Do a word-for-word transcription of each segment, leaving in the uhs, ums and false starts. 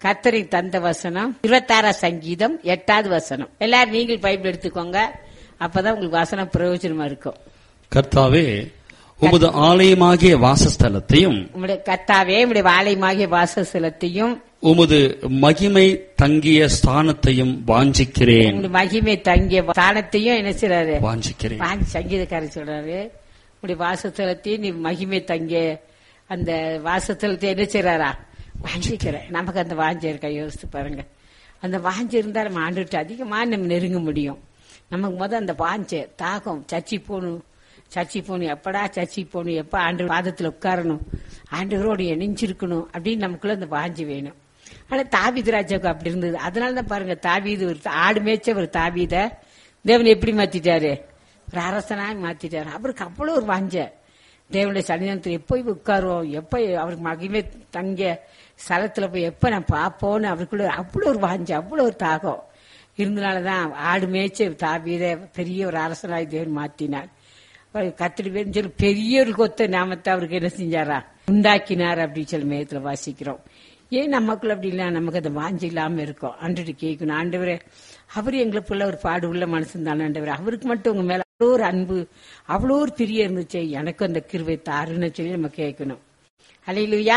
கர்த்தரை தந்த வசனம் இருபத்தாறாம் சங்கீதம் எட்டாவது வசனம். எல்லாரும் நீங்கள் பைபிள் எடுத்துக்கோங்க, அப்பதான் உங்களுக்கு வசனம் பிரயோஜனமா இருக்கும். கர்த்தாவே உமது ஆலயமாகிய வாசஸ்தலத்தையும், உம்முடைய கர்த்தாவே உம்முடைய ஆலயமாகிய வாசஸ்தலத்தையும், உமது மகிமை தங்கிய ஸ்தானத்தையும் வாஞ்சிக்கிறேன். உங்களுடைய மகிமை தங்கிய ஸ்தானத்தையும் என்ன செய்றாரு? வாஞ்சிக்கிறேன். சங்கீதக்காரர் சொல்றாரு, உங்களுடைய வாசஸ்தலத்தையும் நீ மகிமை தங்கிய அந்த வாசஸ்தலத்தை என்ன செய்றாரா? வாஞ்சிக்கிறேன். நமக்கு அந்த வாஞ்சி இருக்கா? யோசித்து பாருங்க. அந்த வாஞ்சி இருந்தா நம்ம ஆண்டுட்டு அதிகமா நம்ம நெருங்க முடியும். நமக்கு முதல் அந்த வாஞ்சை தாகம், சர்ச்சை போகணும், சர்ச்சை போகணும், எப்படா சர்ச்சை போகணும், எப்ப ஆண்டு பாதத்துல உட்காரணும், ஆண்டவரோடு இணைஞ்சிருக்கணும் அப்படின்னு நமக்குள்ள அந்த வாஞ்சி வேணும். ஆனா தாவீது ராஜாவுக்கு அப்படி இருந்தது. அதனாலதான் பாருங்க, தாவீது ஒரு ஆடு மேய்ச்ச ஒரு தாவீத தேவன் எப்படி மாத்திட்டாரு? ஒரு அரசனாய் மாத்திட்டாரு. அவருக்கு அவ்வளவு ஒரு வாஞ்ச, தேவனுடைய சன்னிதானத்துல எப்ப உட்காருவோம், எப்ப அவருக்கு மகிமை தங்கிய ஸ்தலத்துல போய் எப்ப நான் பாப்போன்னு அவருக்குள்ள அவ்வளவு ஒரு வாஞ்ச, அவ்வளவு ஒரு தாகம் இருந்தனாலதான் ஆடு மேய்ச்ச தாவீத பெரிய ஒரு அரசனாய் தேவன் மாத்தினார். கத்திரி பேர் சொல்லி பெரிய ஒரு கொத்த நாமத்தை அவருக்கு என்ன செஞ்சாரா? உண்டாக்கினார் அப்படின்னு சொல்லி மேயத்துல வாசிக்கிறோம். ஏன் நமக்குள்ள அப்படி இல்ல? நமக்கு அந்த வாஞ்சி இல்லாம இருக்கும். ஆண்டுட்டு கேட்கணும், ஆண்டவரே அவரு எங்களுக்குள்ள ஒரு பாடு உள்ள மனசு தானே ஆண்டவரே, அவருக்கு மட்டும் உங்க மேல அவ்வளோ ஒரு அன்பு, அவ்வளோ ஒரு பிரிய இருந்துச்சு, எனக்கு அந்த கிருபை தாருன்னு சொல்லி நம்ம கேட்கணும். அல்லேலூயா.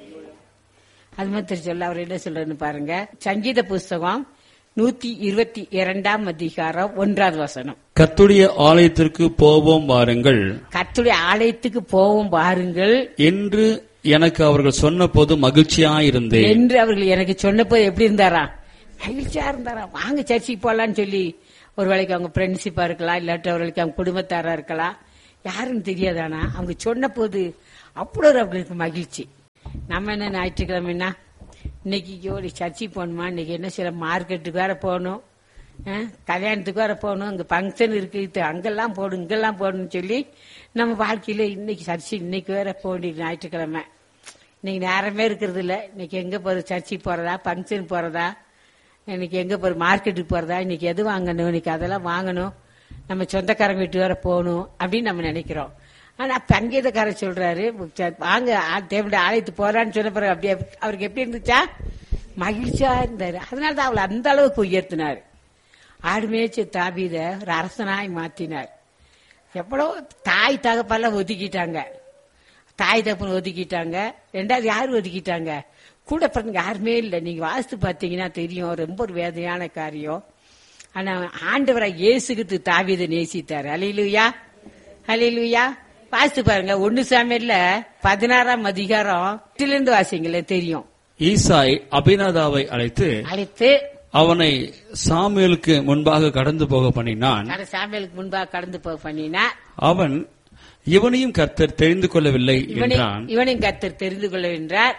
அது மாதிரி சொல்ல அவர் என்ன சொல்றன்னு பாருங்க. சங்கீத புஸ்தகம் நூத்தி இருபத்தி இரண்டாம் அதிகாரம் ஒன்றாவது வசனம். கர்த்தருடைய ஆலயத்திற்கு போவோம் வாருங்கள், கர்த்தருடைய ஆலயத்துக்கு போவோம் வாருங்கள் என்று எனக்கு அவர்கள் சொன்ன போது மகிழ்ச்சியாயிருந்தேன். என்று அவர்கள் எனக்கு சொன்ன போது எப்படி இருந்தாரா? மகிழ்ச்சியா இருந்தாரா? வாங்க சர்ச்சைக்கு போலான்னு சொல்லி, ஒரு வேளைக்கு அவங்க ஃப்ரெண்ட்ஷிப்பா இருக்கலாம், இல்லாட்டி அவர்களுக்கு அவங்க குடும்பத்தாரா இருக்கலாம், யாருன்னு தெரியாதானா அவங்க சொன்ன போது அவ்வளோ அவங்களுக்கு மகிழ்ச்சி. நம்ம என்ன ஞாயிற்றுக்கிழமைன்னா இன்னைக்கு ஒரு சர்ச்சைக்கு போகணுமா, இன்னைக்கு என்ன சில மார்க்கெட்டுக்கு வேற போகணும், கல்யாணத்துக்கு வேற போகணும், அங்க பங்கன் இருக்கு, அங்கெல்லாம் போடும் இங்கெல்லாம் போடணும்னு சொல்லி நம்ம வாழ்க்கையில இன்னைக்கு சர்ச்சை இன்னைக்கு வேற போக வேண்டிய ஞாயிற்றுக்கிழமை. இன்னைக்கு நேரமே இருக்கிறது இல்ல. இன்னைக்கு எங்க போற? சர்ச்சைக்கு போறதா, பங்கன் போறதா, இன்னைக்கு எங்க போற? மார்க்கெட்டுக்கு போறதா, இன்னைக்கு எது வாங்கணும், இன்னைக்கு அதெல்லாம் வாங்கணும், நம்ம சொந்தக்காரங்க வீட்டு வேற போகணும் அப்படின்னு நம்ம நினைக்கிறோம். ஆனா சங்கீதக்காரர் சொல்றாரு, வாங்க தேவனுடைய ஆலயத்துக்கு போறான்னு சொன்ன பிறகு அப்படியே அவருக்கு எப்படி இருந்துச்சா? மகிழ்ச்சியா இருந்தாரு. அதனாலதான் அவளை அந்த அளவுக்கு உயர்த்தினார். ஆடு மேய்ச்ச தாவீத ஒரு அரசனாய் மாத்தினார். எவ்வளவு தாய் தகப்பெல்லாம் ஒதுக்கிட்டாங்க, தாய் தகப்பன் ஒதுக்கிட்டாங்க. ரெண்டாவது யாரு ஒதுக்கிட்டாங்க? கூட பிறந்த யாருமே இல்லை. நீங்க வாசித்து பாத்தீங்கன்னா தெரியும், ரொம்ப ஒரு வேதனையான காரியம். ஆனா ஆண்டவராய் இயேசுக்கு தாவீதை நேசித்தார். அல்லேலூயா, அல்லேலூயா. வாசித்து பாருங்க, ஒன்னு சாமுவேல்ல பதினாறாம் அதிகாரம் இருந்து வாசிங்களே தெரியும். ஈசாய் அபினதாவை அழைத்து அழைத்து அவனை சாமுவேலுக்கு முன்பாக கடந்து போக பண்ணினான். சாமுவேலுக்கு முன்பாக கடந்து போக பண்ணினான். அவன் இவனையும் கர்த்தர் தெரிந்து கொள்ளவில்லை என்றான். இவனையும் கர்த்தர் தெரிந்து கொள்ளவென்றார்.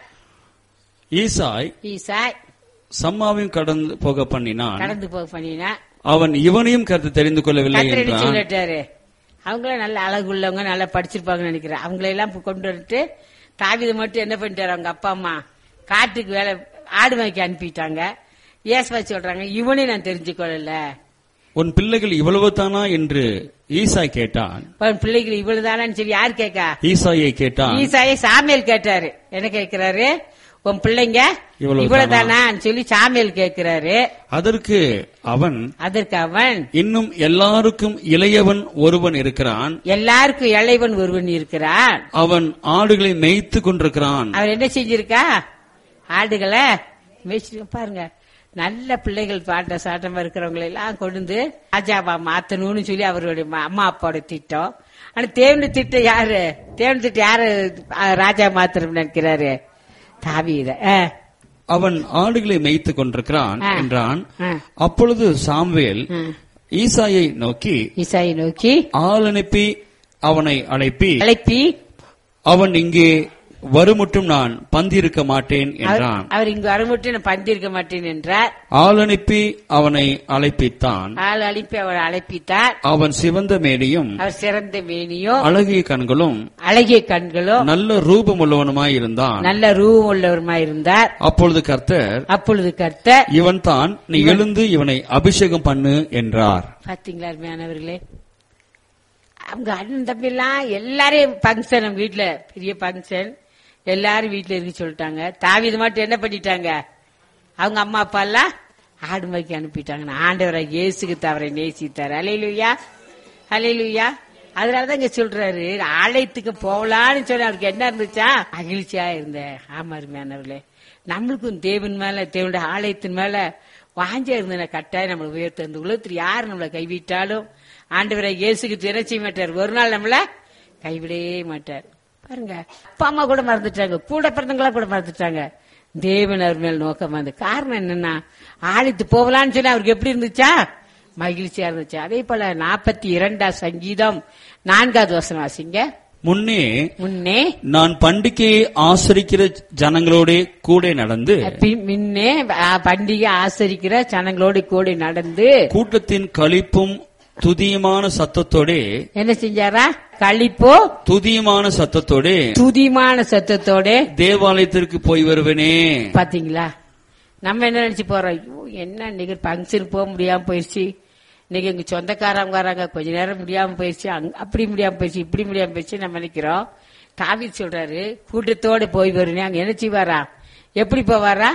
ஈசாய் ஈசாய் சம்மாவையும் கடந்து போக பண்ணினான். கடந்து போக பண்ணினான். அவன் இவனையும் கர்த்தர் தெரிந்து கொள்ளவில்லை என்றான். சொல்லிட்டாரு. அவங்களும் நல்ல அழகு உள்ளவங்க, நல்லா படிச்சிருப்பாங்கன்னு நினைக்கிறேன். அவங்களெல்லாம் கொண்டு வந்துட்டு தாவீது மட்டும் என்ன பண்ணிட்டாரு? அவங்க அப்பா அம்மா காட்டுக்கு வேலை ஆடு மேய்க்க அனுப்பிட்டாங்க. ஏசுவா சொல்றாங்க, இவனையும் நான் தெரிஞ்சுக்கொள்ளல. உன் பிள்ளைகள் இவ்வளவு தானா என்று ஈசாய் கேட்டான். பிள்ளைகள் இவ்வளவு தானான்னு சொல்லி யார் கேட்கா? ஈசாயை கேட்டான். ஈசாயை சாமுவேல் கேட்டாரு. என்ன கேட்கிறாரு? உன் பிள்ளைங்க இவ்வளவுதானா சொல்லி சாமுவேல் கேட்கிறாரு. அதற்கு அவன் அதற்கு அவன் இன்னும் எல்லாருக்கும் இளையவன் ஒருவன் இருக்கிறான், எல்லாருக்கும் இளையவன் ஒருவன் இருக்கிறான், அவன் ஆடுகளை மேய்த்து கொண்டிருக்கிறான். அவர் என்ன செஞ்சிருக்கா? ஆடுகளை மேய்ச்சி. பாருங்க, நல்ல பிள்ளைகள் பாட்ட சாட்டமா இருக்கிறவங்களை எல்லாம் கொண்டு ராஜாவா மாத்தணும்னு சொல்லி அவருடைய அம்மா அப்பாவோட திட்டம். ஆனா தேவனுடைய திட்டம் யாரு? தேவனுடைய திட்டம் யாரு ராஜா மாத்திரம் நினைக்கிறாரு? தாவீத. அவன் ஆடுகளை மேய்த்து கொண்டிருக்கிறான் என்றான். அப்பொழுது சாமுவேல் ஈசாயை நோக்கி ஈசாயை நோக்கி ஆள் அனுப்பி அவனை அழைப்பி அழைப்பி அவன் இங்கே வருமுட்டும் நான் பந்திருக்க மாட்டேன் என்றான். அவர் இங்கு வருமுட்டும் நான் பந்திருக்க மாட்டேன் என்றார். ஆள் அனுப்பி அவனை அழைப்பித்தான். ஆள் அனுப்பி அவனை அழைப்பித்தார். அவன் சிவந்த மேனியும் அவர் சிறந்த மேனியும் அழகிய கண்களும் அழகிய கண்களும் நல்ல ரூபம் உள்ளவனுமாய் இருந்தான். நல்ல ரூபம் உள்ளவருமாய் இருந்தார். அப்பொழுது கர்த்தர் அப்பொழுது கர்த்தர் இவன் தான், நீ எழுந்து இவனை அபிஷேகம் பண்ணு என்றார். பாத்தீங்களா அருமையானவர்களே? அவங்க அண்ணன் தம்பி எல்லாம் எல்லாரையும் பங்கன், வீட்டுல பெரிய பங்கன், எல்லாரும் வீட்டுல இருக்கு சொல்லிட்டாங்க. தாவீது மட்டும் என்ன பண்ணிட்டாங்க? அவங்க அம்மா அப்பா எல்லாம் ஆடு மேய்க்க அனுப்பிட்டாங்க. ஆண்டவரை இயேசுக்கு அவரை நேசித்தார். அல்லேலூயா, அல்லேலூயா. அதனாலதான் இங்க சொல்றாரு, ஆலயத்துக்கு போகலான்னு சொல்லி அவருக்கு என்ன இருந்துச்சா? மகிழ்ச்சியா இருந்த. ஆமா அருமையானவர்களே, நம்மளுக்கும் தேவன் மேல, தேவனுடைய ஆலயத்தின் மேல வாஞ்சா இருந்த கட்டாயம் நம்மளை உயர்த்த. இந்த உலகத்தில் யார் நம்மளை கைவிட்டாலும் ஆண்டவரை இயேசுக்கு தின செய்ய மாட்டார். ஒரு நாள் நம்மள கைவிடவே மாட்டார். பாருங்க, அப்பா அம்மா கூட மறந்துட்டாங்க, கூட பிறந்தவங்களா கூட மறந்துட்டாங்க. தேவன் அவர் மேல் நோக்கமா இருந்த காரணம் என்னன்னா, ஆலயத்து போகலான்னு சொல்லி அவருக்கு எப்படி இருந்துச்சா? மகிழ்ச்சியா இருந்துச்சு. அதே போல நாற்பத்தி இரண்டாம் சங்கீதம் நான்காவது வசனம் வாசிங்க. முன்னே முன்னே நான் பண்டிகையை ஆசரிக்கிற ஜனங்களோட கூட நடந்து, முன்னே பண்டிகை ஆசரிக்கிற ஜனங்களோட கூட நடந்து, கூட்டத்தின் களிப்பும் துதியமான சத்தத்தோட என்ன செஞ்சாரா? களிப்போ துதியமான சத்தத்தோட துதியமான சத்தத்தோட தேவாலயத்திற்கு போய் வருவனே. பாத்தீங்களா, நம்ம என்ன நினைச்சு போறோம்? ஐயோ, என்ன இன்னைக்கு பங்கன் போக முடியாம போயிடுச்சு, இன்னைக்கு எங்க சொந்தக்காரங்க வராங்க, கொஞ்ச நேரம் முடியாம போயிடுச்சு, அப்படி முடியாம போயிடுச்சு, இப்படி முடியாம போயிடுச்சு நம்ம நினைக்கிறோம். தாவீது சொல்றாரு, கூட்டத்தோடு போய் வருவேன். அங்க என்ன செய்வாரா? எப்படி போவாரா?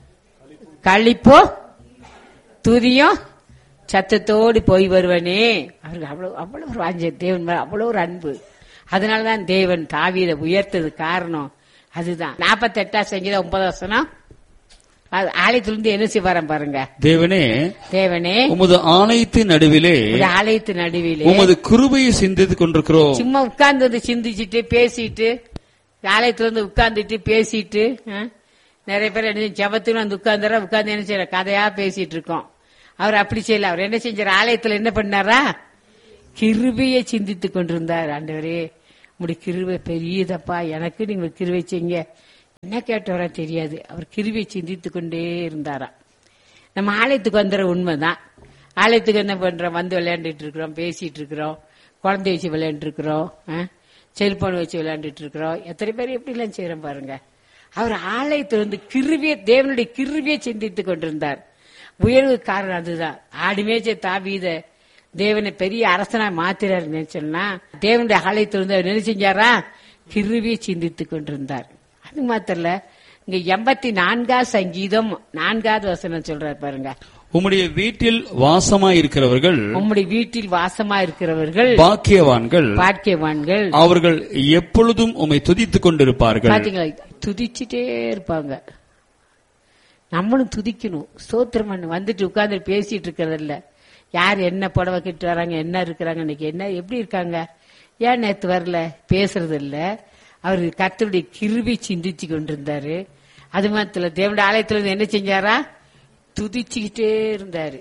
களிப்போ துதியும் சத்தத்தோடு போய் வருவனே. அவருக்கு அவ்வளவு அவ்வளவு ஒரு வாஞ்ச, தேவன் மேல அவ்வளவு ஒரு அன்பு. அதனாலதான் தேவன் தாவீதை உயர்த்தது காரணம் அதுதான். நாற்பத்தி எட்டாம் சங்கீதம் ஒன்பதாம் வசனம், ஆலயத்திலிருந்து என்ன செய்வாராம் பாருங்க. தேவனே தேவனே உமது ஆலயத்தின் நடுவிலே ஆலயத்தின் நடுவிலே உமது கிருபையை சிந்தித்துக் கொண்டிருக்கிறோம். சும்மா உட்கார்ந்து வந்து சிந்திச்சுட்டு பேசிட்டு, ஆலயத்துல இருந்து உட்கார்ந்துட்டு பேசிட்டு, நிறைய பேர் என்ன ஜபத்துல வந்து உட்கார்ந்துற உட்கார்ந்து என்ன செய்யற கதையா பேசிட்டு இருக்கோம். அவர் அப்படி செய்யல. அவர் என்ன செஞ்சார்? ஆலயத்துல என்ன பண்ணாரா? கிருபையை சிந்தித்துக் கொண்டிருந்தார். ஆண்டவரே உங்களுடைய கிருபை பெரியதப்பா, எனக்கு நீங்க கிருபை செய்யுங்க. என்ன கேட்டவரா தெரியாது, அவர் கிருபையை சிந்தித்துக் கொண்டே இருந்தாரா. நம்ம ஆலயத்துக்கு வந்துற உண்மைதான். ஆலயத்துக்கு என்ன பண்றோம்? வந்து விளையாண்டுட்டு இருக்கிறோம், பேசிட்டு இருக்கிறோம், குழந்தை வச்சு விளையாண்டு இருக்கிறோம், செல்போன் வச்சு விளையாண்டுட்டு இருக்கிறோம். எத்தனை பேர் எப்படி எல்லாம் செய்யறோம் பாருங்க. அவர் ஆலயத்தில் வந்து கிருபையை, தேவனுடைய கிருபையை சிந்தித்துக் கொண்டிருந்தார். உயர்வு காரணம் அதுதான். ஆடுமேச்ச தாவீத தேவனை பெரிய அரசனா மாத்திராரு சொன்னா, தேவனுடைய ஆலயத்திலிருந்து அவர் என்ன செஞ்சாரா? கிருபையை சிந்தித்துக் கொண்டிருந்தார். அது மாத்திரல, இங்க எண்பத்தி நான்காவது சங்கீதம் நான்காவது வசனம் சொல்றாரு பாருங்க. உம்முடைய வீட்டில் வாசமா இருக்கிறவர்கள் உம்முடைய வீட்டில் வாசமா இருக்கிறவர்கள் பாக்கியவான்கள் பாக்கியவான்கள் அவர்கள் எப்பொழுதும் உம்மை துதித்துக் கொண்டிருப்பார்கள். பாத்தீங்களா, துதிச்சுட்டே இருப்பாங்க. நம்மளும் துதிக்கணும், ஸ்தோத்திரம் பண்ணு. வந்துட்டு உட்கார்ந்து பேசிட்டு இருக்கிறது இல்ல, யார் என்ன புடவை கிட்டு வராங்க, என்ன இருக்கிறாங்க, இன்னைக்கு என்ன எப்படி இருக்காங்க, ஏன் நேத்து வரல, பேசுறது இல்ல. அவரு கர்த்தருடைய கிருபை சிந்திச்சு கொண்டிருந்தாரு. அது மாத்திர தேவனுடைய ஆலயத்துல என்ன செஞ்சாரா? துதிச்சுக்கிட்டே இருந்தாரு.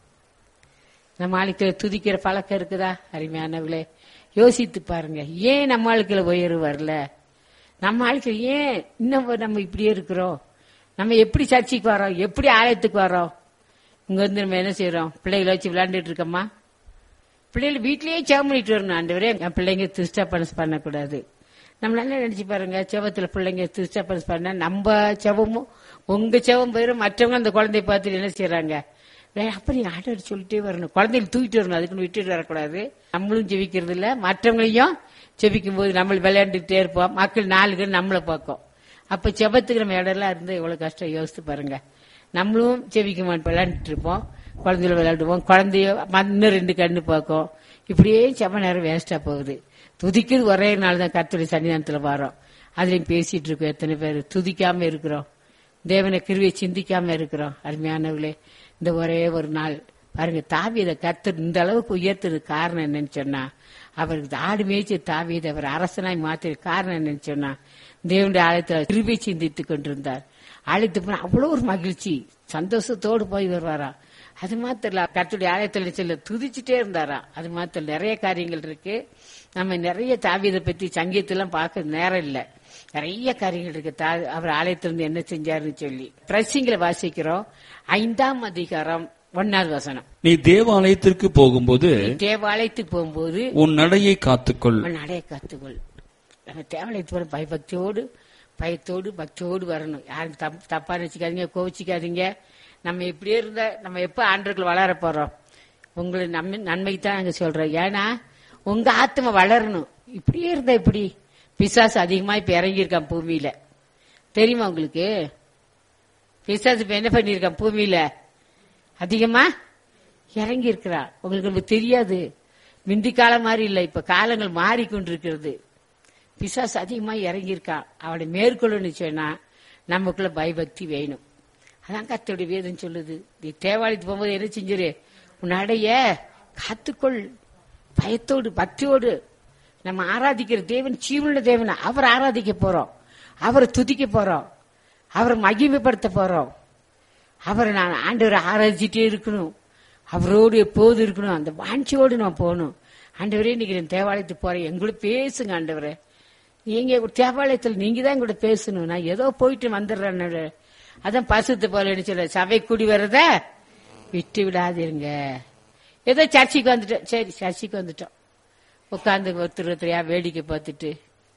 நம்ம ஆளுக்களை துதிக்கிற பழக்கம் இருக்குதா? அருமையானவர்களே, யோசித்து பாருங்க. ஏன் நம்ம ஆளுக்களை உயர்வு வரல? நம்ம ஆளுக்கள் ஏன் இன்னும் நம்ம இப்படியே இருக்கிறோம்? நம்ம எப்படி சர்ச்சைக்கு வரோம், எப்படி ஆலயத்துக்கு வரோம்? இங்க வந்து நம்ம என்ன செய்யறோம்? பிள்ளைகளை வச்சு விளையாண்டுட்டு இருக்கோமா? பிள்ளைகள் வீட்லயே செவம் பண்ணிட்டு வரணும். ஆண்டவரே என் பிள்ளைங்க டிஸ்டர்பன்ஸ் பண்ணக்கூடாது. நம்மளால நினைச்சு பாருங்க, செவத்துல பிள்ளைங்க டிஸ்டர்பன்ஸ் பண்ண நம்ம செவமும் உங்க செவம் போயிடும். மற்றவங்க அந்த குழந்தைய பார்த்துட்டு என்ன செய்யறாங்க? அப்ப நீங்க ஆர்டர் சொல்லிட்டே வரணும், குழந்தைகள் தூக்கிட்டு வரணும், அதுக்குன்னு விட்டுட்டு வரக்கூடாது. நம்மளும் ஜெபிக்கிறது இல்ல, மற்றவங்களையும் ஜெபிக்கும் போது நம்ம விளையாண்டுட்டே இருப்போம். மக்கள் நாலு பேர் நம்மளை பார்க்கும். அப்ப செபத்துக்கு நம்ம இடம்லாம் இருந்து எவ்வளவு கஷ்டம் யோசித்து பாருங்க. நம்மளும் ஜெபிக்க மாட்டோம், விளையாண்டுட்டு இருப்போம், குழந்தைகளை விளையாடுவோம், குழந்தைய இன்னும் ரெண்டு கண்ணு பார்க்கும். இப்படியே செப நேரம் வேஸ்டா போகுது. துதிக்கிறது ஒரே நாள் தான் கர்த்தருடைய சன்னிதானத்துல வரோம், அதுலயும் பேசிட்டு இருக்கோம். எத்தனை பேர் துதிக்காம இருக்கிறோம், தேவனை கிருபையை சிந்திக்காம இருக்கிறோம். அருமையானவர்களே, இந்த ஒரே ஒரு நாள் பாருங்க, தாவீதை கர்த்தர் இந்த அளவுக்கு உயர்த்தது காரணம் என்னன்னு சொன்னா, அவருக்கு ஆடு மேய்ச்சி தாவீதை அவர் அரசனாய் மாத்திர காரணம் என்னன்னு சொன்னா, தேவனுடைய ஆலயத்தில் கிருபை சிந்தித்துக் கொண்டிருந்தார். ஆலயத்து போன அவ்வளவு ஒரு மகிழ்ச்சி, சந்தோஷத்தோடு போய் வருவாரா. அது மாத்திர கர்த்தருடைய ஆலயத்தில் செல்ல துதிச்சுட்டே இருந்தாரா. அது மாத்திர நிறைய காரியங்கள் இருக்கு. நம்ம நிறைய தாவீதை பத்தி சங்கீதத்தெல்லாம் பார்க்க நேரம் இல்ல, நிறைய காரியங்கள் இருக்கு. அவர் ஆலயத்திலிருந்து என்ன செஞ்சாருன்னு சொல்லி பிரசிங்களை வாசிக்கிறோம். ஐந்தாம் அதிகாரம் ஒன்னாவது வசனம். நீ தேவாலயத்திற்கு போகும்போது தேவாலயத்துக்கு போகும்போது உன் நடையை காத்துக்கொள் உன் நடையை காத்துக்கொள். நம்ம தேவாலயத்தோட பயபக்தியோடு பயத்தோடு பக்தியோடு வரணும். யாரும் தப்பா நினைச்சுக்காதீங்க, கோவிச்சுக்காதீங்க. நம்ம இப்படியே இருந்தா நம்ம எப்ப ஆண்டவர்கள் வளர போறோம்? உங்களை நம்ம நன்மைக்கு தான் நாங்க சொல்றோம். ஏன்னா உங்க ஆத்மா வளரணும். இப்படியே இருந்தா இப்படி பிசாசு அதிகமா இப்ப இறங்கியிருக்கான் பூமியில, தெரியுமா உங்களுக்கு? பிசாசு இப்ப என்ன பண்ணிருக்கான்? பூமியில அதிகமா இறங்கி இருக்கிறான். உங்களுக்கு தெரியாது, முந்தி காலம் மாதிரி இல்ல, இப்ப காலங்கள் மாறிக்கொண்டிருக்கிறது. பிசாசு அதிகமா இறங்கியிருக்கான். அவனை மேற்கொள்ளணும்னு சொன்னா நமக்குள்ள பயபக்தி வேணும். அதான் கர்த்தருடைய வேதம் சொல்லுது. நீ தேவாலயத்துக்கு போகும்போது என்ன செஞ்சிரு? உன்னுடைய காத்துக்கொள், பயத்தோடு பக்தியோடு. நம்ம ஆராதிக்கிற தேவன் ஜீவனுள்ள தேவன். அவரை ஆராதிக்க போறோம், அவரை துதிக்க போறோம், அவரை மகிமைப்படுத்த போறோம். அவரை நான் ஆண்டவரை ஆராதிச்சுட்டே இருக்கணும், அவரோடு எப்போது இருக்கணும், அந்த வாஞ்சியோடு நான் போகணும். ஆண்டவரே இன்னைக்கு நான் தேவாலயத்துக்கு போறேன், எங்களோட பேசுங்க ஆண்டவரே. நீங்க தேவாலயத்தில் நீங்க தான் எங்கூட பேசணும். நான் ஏதோ போயிட்டு வந்துடுறேன். அதான் பசுத்து போல சொல்ல, சபை கூடி வர்றத விட்டு விடாதீங்க. ஏதோ சர்ச்சைக்கு வந்துட்டோம், சரி சர்ச்சைக்கு வந்துட்டோம், உட்காந்து ஒருத்தர் ஒருத்தரையா வேடிக்கை பார்த்துட்டு,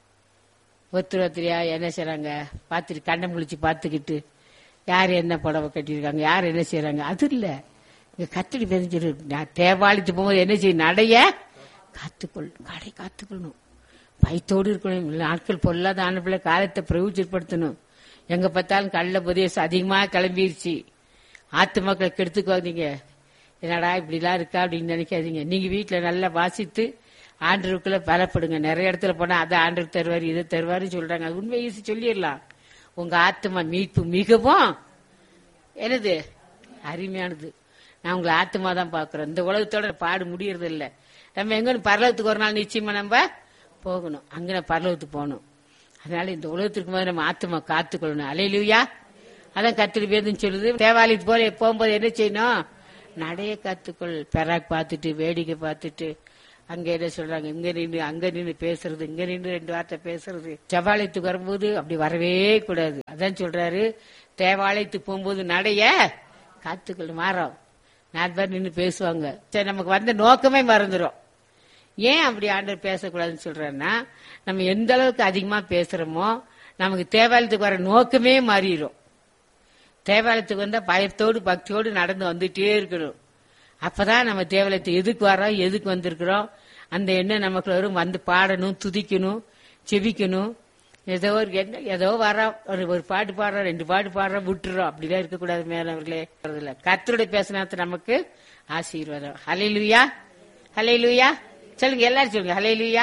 ஒருத்தர் ஒருத்தரையா என்ன செய்யறாங்க பார்த்துட்டு, கண்ணை முழிச்சு பார்த்துக்கிட்டு, யார் என்ன புடவை கட்டியிருக்காங்க, யார் என்ன செய்யறாங்க, அது இல்ல. இங்க கத்திரி பேசிட்டு நான் தேவாலயத்து போகும்போது என்ன செய்யும்? நடைய காத்துக்கொள், கடை காத்துக்கொள்ளணும், பயத்தோடு இருக்கணும். நாட்கள் பொல்லாத ஆனப்பிள்ள காலத்தை பிரயோஜனப்படுத்தணும். எங்க பார்த்தாலும் கள்ள புதிய அதிகமா கிளம்பிருச்சு. ஆத்து மக்களை கெடுத்துக்குவாதீங்க. என்னடா இப்படி எல்லாம் இருக்கா அப்படின்னு நினைக்காதீங்க. நீங்க வீட்டுல நல்லா வாசித்து ஆண்டருக்குள்ள பலப்படுங்க. நிறைய இடத்துல போனா அதை ஆண்டருக்கு தருவாரு, இதை தருவாருன்னு சொல்றாங்க. அது உண்மை ஈஸி சொல்லிடலாம். உங்க ஆத்மா மீட்பு மிகவும் என்னது அருமையானது. நான் உங்களை ஆத்மா தான் பாக்குறேன். இந்த உலகத்தோட பாடு முடியறது இல்ல. நம்ம எங்க பரலோகத்துக்கு ஒரு நாள் நிச்சயமா நம்ம போகணும். அங்க நான் பரலோகத்துக்கு போகணும். அதனால இந்த உலகத்திற்கு போது நம்ம ஆத்மா காத்துக்கொள்ளணும். அல்லேலூயா. அதான் கர்த்தர் வேதம் சொல்லுது. தேவாலயத்து போல போகும்போது என்ன செய்யணும்? நடைய காத்துக்கொள். பெறாக் பார்த்துட்டு வேடிக்கை பார்த்துட்டு அங்க என்ன சொல்றாங்க, இங்க நின்று அங்க நின்று பேசுறது, இங்க நின்று ரெண்டு வார்த்தை பேசுறது. தேவாலயத்துக்கு வரும்போது அப்படி வரவே கூடாது. அதான் சொல்றாரு, தேவாலயத்துக்கு போகும்போது நடைய காத்துக்கொள். மாறோம் நாலு பேர் நின்று பேசுவாங்க. சரி, நமக்கு வந்த நோக்கமே மறந்துடும். ஏன் அப்படி ஆண்டவர் பேசக்கூடாதுன்னு சொல்றேன்னா, நம்ம எந்த அளவுக்கு அதிகமா பேசுறோமோ நமக்கு தேவாலயத்துக்கு வர நோக்கமே மாறிடும். தேவாலயத்துக்கு வந்தா பயத்தோடு பக்தியோடு நடந்து வந்துட்டே இருக்கணும். அப்பதான் நம்ம தேவாலயத்துக்கு எதுக்கு வரோம், எதுக்கு வந்திருக்கிறோம் அந்த எண்ணம் நமக்கு வரும். வந்து பாடணும், துதிக்கணும், செபிக்கணும். ஏதோ ஒரு என்ன ஏதோ வரோம், ஒரு பாட்டு பாடுறோம், ரெண்டு பாட்டு பாடுறோம், விட்டுறோம். அப்படிலாம் இருக்கக்கூடாது. மேலவர்களே, கர்த்தருடைய பேசினது நமக்கு ஆசீர்வாதம். ஹல்லேலூயா, ஹல்லேலூயா. சொல்லுங்க, எல்லாரும் சொல்லுங்க ஹல்லேலூயா.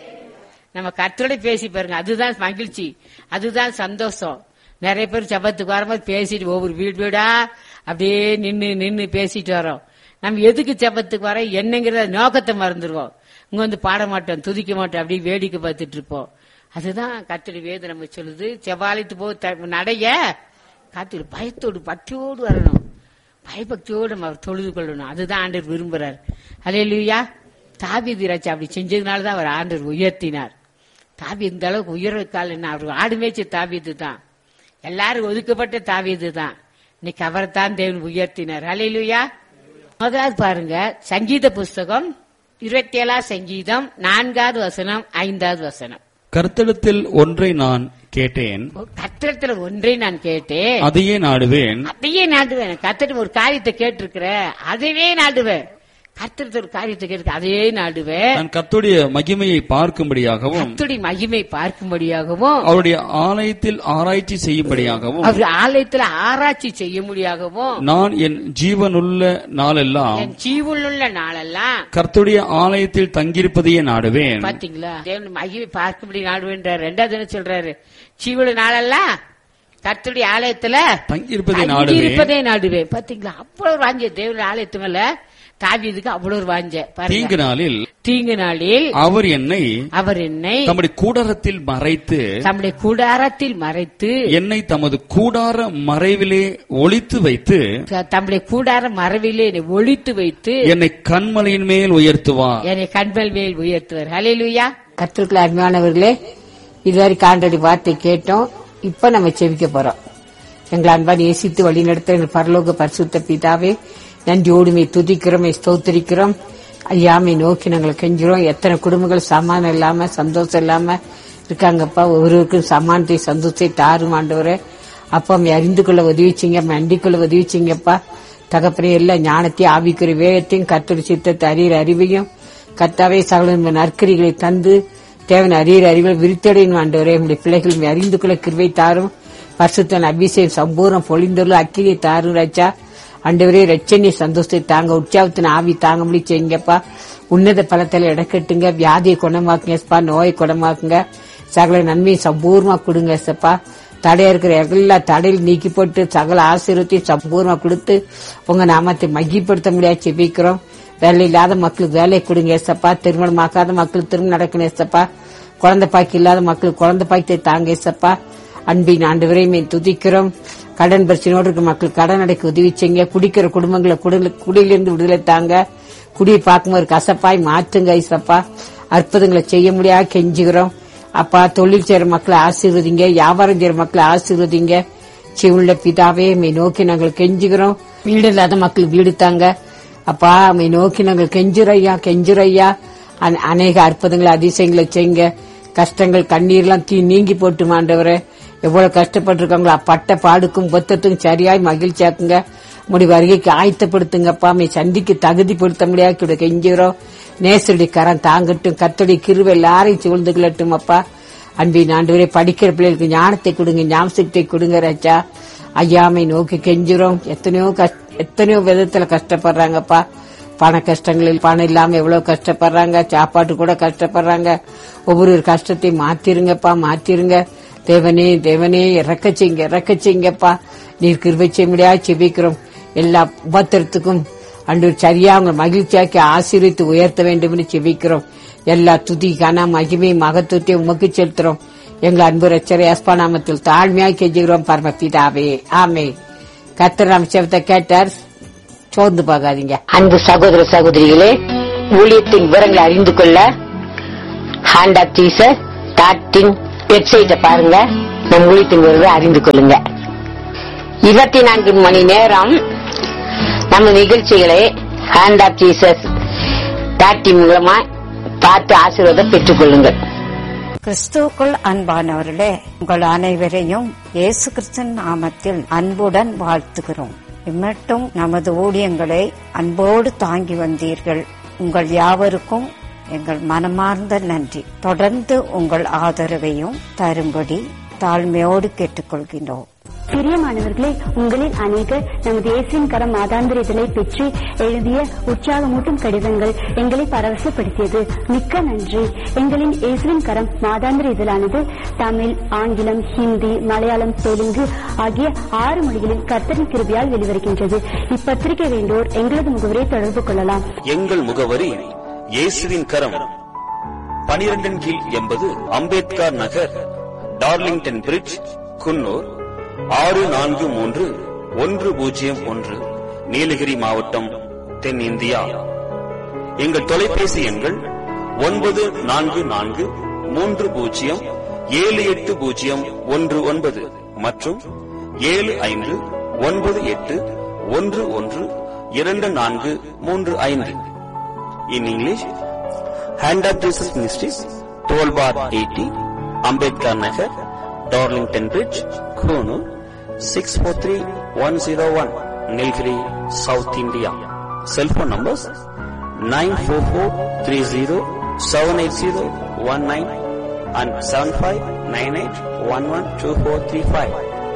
நம்ம கர்த்தரோட பேசி பாருங்க, அதுதான் மகிழ்ச்சி, அதுதான் சந்தோஷம். நிறைய பேர் ஜெபத்துக்கு வரும்போது பேசிட்டு ஒவ்வொரு வீடு வீடா அப்படியே நின்று நின்று பேசிட்டு வரோம். நம்ம எதுக்கு ஜெபத்துக்கு வர என்னங்கிற நோக்கத்தை மறந்துடுவோம். இங்க வந்து பாட மாட்டோம், துதிக்க மாட்டோம், அப்படியே வேடிக்கை பார்த்துட்டு இருப்போம். அதுதான் கர்த்தருடைய வேதம் நம்ம சொல்லுது. செவாலயத்து போ நடைய காத்து பயத்தோடு பக்தியோடு வரணும், பயபக்தியோடு நம்ம தொழுது கொள்ளணும். அதுதான் ஆண்டவர் விரும்புறார். அல்லேலூயா. தாவீது ராஜா அப்படி செஞ்சதுனாலதான் அவர் ஆண்டவர் உயர்த்தினார். தாவீது இந்த அளவுக்கு உயர்வுக்கால் என்ன, அவர் ஆடு மேய்ச்ச தாவீது தான், எல்லாரும் ஒதுக்கப்பட்ட தாவீது தான். இன்னைக்கு அவரைத்தான் தேவன் உயர்த்தினார். அல்லேலூயா. முதலாவது பாருங்க, சங்கீத புஸ்தகம் இருபத்தி ஏழாம் சங்கீதம் நான்காவது வசனம், ஐந்தாவது வசனம். கர்த்தரிடத்தில் ஒன்றை நான் கேட்டேன், கர்த்தரிடத்தில் ஒன்றை நான் கேட்டேன், அதையே நாடுவேன். அதையே நாடுவேன். கர்த்தர் ஒரு காரியத்தை கேட்டிருக்கிற, அதையே நாடுவேன். கர்த்தர் ஒரு காரியத்தை கேட்க அதையே நாடுவேன். நான் கர்த்தருடைய மகிமையை பார்க்கும்படியாகவும், கர்த்தருடைய மகிமை பார்க்கும்படியாகவும், அவருடைய ஆலயத்தில் ஆராய்ச்சி செய்யும்படியாகவும், அவர் ஆலயத்தில் ஆராய்ச்சி செய்ய முடியாகவும், நான் என் ஜீவனுள்ள நாளெல்லாம், என் ஜீவனுள்ள நாளெல்லாம் கர்த்தருடைய ஆலயத்தில் தங்கியிருப்பதையே நாடுவேன். பாத்தீங்களா, தேவன் மகிமை பார்க்கும்படி நாடுவேன்றார். ரெண்டாவது என்ன சொல்றாரு? ஜீவனுள்ள நாளெல்லாம் கர்த்தருடைய ஆலயத்துல தங்கியிருப்பதை நாடுவேன் நாடுவேன். பாத்தீங்களா, அவ்வளவு வாங்கிய தேவனுடைய ஆலயத்து மேல தாவீதுக்கு அவ்வளவு வாஞ்ச. தீங்கு நாளில் தீங்கு நாளில் அவர் என்னை அவர் என்னை தம்முடைய கூடாரத்தில் மறைத்து தம்முடைய கூடாரத்தில் மறைத்து என்னை தமது கூடார மறைவிலே ஒளித்து வைத்து தம்முடைய கூடார மறைவிலே என்னை ஒளித்து வைத்து என்னை கண்மலையின் மேல் உயர்த்துவார். என்னை கண்மல் மேல் உயர்த்துவார். ஹல்லேலூயா. கர்த்தருக்குள்ள அருமையானவர்களே, இதுவரை காண்டடி வார்த்தை கேட்டோம். இப்ப நம்ம செவிக்க போறோம். எங்களை அன்பான் நேசித்து வழி நடத்த பரலோக பரிசுத்த பிதாவே, நன்றியோடுமே துதிக்கிறோமே ஸ்தோத்திரிக்கிறோம். ஐயாமை நோக்கி நாங்கள் கெஞ்சுறோம். எத்தனை குடும்பங்கள் சமாதானம் இல்லாம சந்தோஷம் இல்லாம இருக்காங்கப்பா. ஒவ்வொருவருக்கும் சமானத்தை சந்தோஷத்தை தாரும் ஆண்டவரே. அப்பா அறிந்து கொள்ள உதவிச்சிங்க, அண்டிக் கொள்ள உதவிச்சிங்கப்பா. தகப்பனே எல்லா ஞானத்தையும் ஆவிக்குரிய வேகத்தையும் கர்த்தருடைய சித்தத்தை அறிகிற அறிவையும் கர்த்தாவே சகல நற்கரிகளை தந்து தேவன் அறிகிற அறிவை விருத்தடையும் ஆண்டவரே. உங்களுடைய பிள்ளைகள் அறிந்து கொள்ள கிருபை தாரும். பரிசுத்தன் அபிஷேகம் சம்பூர்ணம் பொழிந்தொரு அக்கினி தாரு ராஜா. ஆண்டவரே ரட்சணி சந்தோஷத்தை தாங்க, உற்சாகத்தின் ஆவி தாங்க முடி செய்யுங்கப்பா. உன்னத பலத்தில் இடக்கட்டுங்க, வியாதியை குணமாக்குங்கப்பா, நோயை குணமாக்குங்க, சகல நன்மையை சம்பூர்ணமா கொடுங்க சப்பா. தடையா இருக்கிற எல்லா தடையில் நீக்கி போட்டு சகல ஆசீர்வாதத்தையும் சம்பூர்ணமா கொடுத்து உங்க நாமத்தை மகிப்படுத்த முடியாது செபிக்கிறோம். வேலை இல்லாத மக்களுக்கு வேலையை கொடுங்க ஏசப்பா. திருமணம் ஆக்காத மக்களுக்கு திருமணம் நடக்கணும் ஏசப்பா. குழந்தை பாக்கி இல்லாத மக்களுக்கு குழந்தை பாக்கத்தை தாங்க ஏசப்பா. அன்பின் ஆண்டவரை துதிக்கிறோம். கடன் பிரச்சனையோடு இருக்க மக்களுக்கு கடன் அடைக்க உதவி செய்யுங்க. குடிக்கிற குடும்பங்களை குடியிலிருந்து விடுதலை தாங்க. குடியை பார்க்கும்போது கசப்பாய் மாற்றுங்க ஐசப்பா. அற்புதங்களை செய்ய முடியாது கெஞ்சுகிறோம் அப்பா. தொழில் செய்யற மக்களை ஆசீர்வதிங்க, வியாபாரம் செய்யற மக்களை ஆசீர்வதிங்க. சிவுள்ள பிதாவே மை நோக்கி நாங்கள் கெஞ்சுகிறோம். வீடு இல்லாத மக்களுக்கு வீடு தாங்க அப்பா. மை நோக்கி நாங்கள் கெஞ்சுறையா கெஞ்சுறையா அநேக அற்புதங்களை அதிசயங்களை செய்யுங்க. கஷ்டங்கள் கண்ணீர்லாம் தீ நீங்கி போட்டு மாண்டவரே. எவ்வளவு கஷ்டப்பட்டு இருக்காங்களோ பட்ட பாடுக்கும் பொத்தத்துக்கும் சரியாய் மகிழ்ச்சியாக்குங்க. முடி வருகைக்கு ஆயத்தப்படுத்துங்கப்பா. மை சந்திக்கு தகுதிப்படுத்த முடியாது கெஞ்சுகிறோம். நேசருடைய கரம் தாங்கட்டும். கர்த்தருடைய கிருபை எல்லாரையும் சூழ்ந்து கொள்ளட்டும் அப்பா. அன்பின் ஆண்டவரே படிக்கிற பிள்ளைகளுக்கு ஞானத்தை கொடுங்க, ஞாபகத்தை கொடுங்க ராஜா. ஐயாமை நோக்கி கெஞ்சுறோம். எத்தனையோ எத்தனையோ விதத்துல கஷ்டப்படுறாங்கப்பா. பண கஷ்டங்களில் பணம் இல்லாம எவ்வளவு கஷ்டப்படுறாங்க, சாப்பாட்டு கூட கஷ்டப்படுறாங்க. ஒவ்வொரு கஷ்டத்தையும் மாத்திருங்கப்பா, மாத்திருங்க. தேவனே தேவனே இறக்க செய்யுங்க, இறக்க செய்யுங்கப்பா. நீர் கிருபை செய்ய முடியாது செபிக்கிறோம். எல்லா உபத்திரத்துக்கும் அன்று சரியா அவங்க மகிழ்ச்சியாக்கி ஆசீர்வித்து உயர்த்த வேண்டும் என்று செபிக்கிறோம். எல்லா துதி கன மகிமை மகத்துவத்தை உமக்கு செலுத்துறோம். எங்கள் அன்பு ரட்சகரே அஸ்பா நாமத்தில் தாழ்மையாக கெஞ்சுகிறோம் பரமபிதாவே, ஆமே. கர்த்தர் நாம செபத்தை கேட்டார், சோர்ந்து போகாதீங்க. அன்பு சகோதர சகோதரிகளே, ஊழியத்தின் விவரங்களை அறிந்து கொள்ள hand of Jesus dot in வெப்சைட்டை பாருங்க. நம் ஊழியத்தின் விவரங்களை அறிந்து கொள்ளுங்க. இருபத்தி நான்கு மணி நேரம் நம்ம நிகழ்ச்சிகளை hand of Jesus dot in மூலமா பார்த்து ஆசீர்வாதம் பெற்றுக் கொள்ளுங்கள். கிறிஸ்துவுக்குள் அன்பானவர்களே, உங்கள் அனைவரையும் இயேசு கிறிஸ்துவின் நாமத்தில் அன்புடன் வாழ்த்துகிறோம். இம்மட்டும் நமது ஊழியங்களை அன்போடு தாங்கி வந்தீர்கள். உங்கள் யாவருக்கும் எங்கள் மனமார்ந்த நன்றி. தொடர்ந்து உங்கள் ஆதரவையும் தரும்படி தாழ்மையோடு கேட்டுக்கொள்கிறோம். பிரியமானவர்களே, உங்களில் அநேகர் நமது இயேசுவின் கரம் மாதாந்திர இதழை பெற்று எழுதிய உற்சாகமூட்டும் கடிதங்கள் எங்களை பரவசப்படுத்தியது. மிக்க நன்றி. எங்களின் இயேசுவின் கரம் மாதாந்திர இதழானது தமிழ், ஆங்கிலம், ஹிந்தி, மலையாளம், தெலுங்கு ஆகிய ஆறு மொழிகளில் கர்த்தரின் கிருபையால் வெளிவருகின்றது. இப்பத்திரிகை வேண்டோர் எங்களது முகவரை தொடர்பு கொள்ளலாம். எங்கள் முகவரி இயேசுவின் கரம், பனிரெண்டின் கீழ் எண்பது அம்பேத்கர் நகர், டார்லிங்டன் பிரிட்ஜ், குன்னூர் ஆறு நான்கு மூன்று ஒன்று பூஜ்ஜியம் ஒன்று, நீலகிரி மாவட்டம், தென் இந்தியா. எங்கள் தொலைபேசி எண்கள் ஒன்பது நான்கு நான்கு மூன்று பூஜ்ஜியம் ஏழு எட்டு பூஜ்ஜியம் ஒன்று ஒன்பது மற்றும் ஏழு ஐந்து ஒன்பது எட்டு ஒன்று ஒன்று இரண்டு நான்கு மூன்று ஐந்து. In English, Hand of Jesus Ministries, twelve bar eighty, Ambedkar Nagar, Darlington Bridge, Konoor, six four three one zero one, Nilgiri, South India. Cell phone numbers nine four four three zero seven eight zero one nine and seven five nine eight one one two four three five.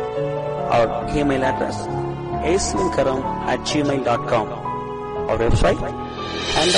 Our email address is aislinkaram at gmail dot com. Our website and